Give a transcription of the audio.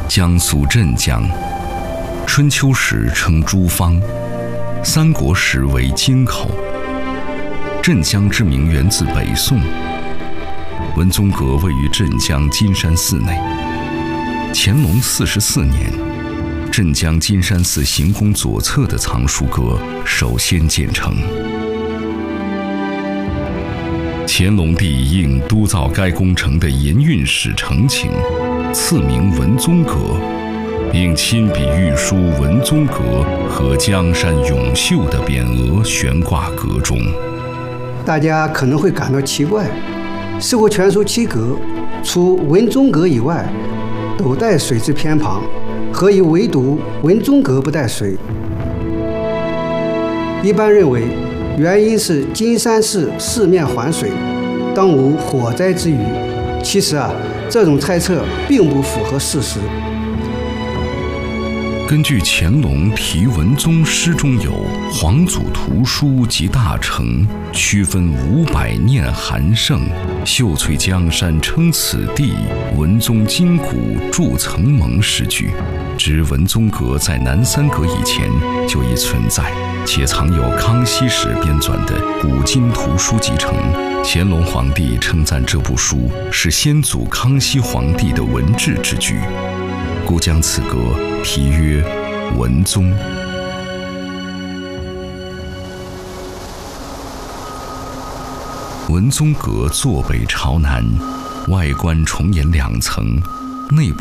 江苏镇江，春秋时称诸方，三国时为京口。镇江之名源自北宋，文宗阁位于镇江金山寺内。乾隆44年，镇江金山寺行宫左侧的藏书阁首先建成。乾隆帝应督造该工程的盐运使呈请，赐名文宗阁，并亲笔御书“文宗阁”和“江山永秀”的匾额悬挂阁中。 大家可能会感到奇怪，四库全书7阁，除文宗阁以外，都带水字偏旁，何以唯独文宗阁不带水？一般认为，原因是金山寺四面环水，当无火灾之虞。其实这种猜测并不符合事实。根据乾隆题文宗诗中有“皇祖图书及大成，区分500念韩盛，秀翠江山称此地，文宗金谷筑层盟”诗句，知文宗阁在南三阁以前就已存在，且藏有康熙时编纂的古今图书集成。乾隆皇帝称赞这部书是先祖康熙皇帝的文治之举，故将此阁题曰文宗。文宗阁坐北朝南，外观重檐2层，内部